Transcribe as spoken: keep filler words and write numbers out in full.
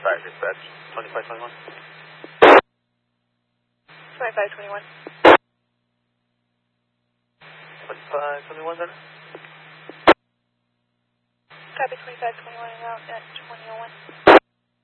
Sorry, dispatch. twenty-five twenty-one. twenty-five twenty-one. twenty-five twenty-one, sir. Copy twenty-five twenty-one and out at twenty oh one.